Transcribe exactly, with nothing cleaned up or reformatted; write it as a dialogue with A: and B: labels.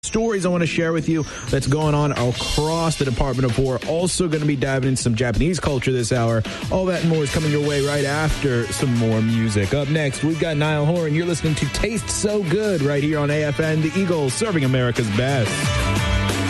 A: Stories I want to share with you that's going on across the Department of War. Also going to be diving into some Japanese culture this hour. All that and more is coming your way right after some more music. Up next, we've got Niall Horan. You're listening to Taste So Good right here on A F N, the Eagle, serving America's best.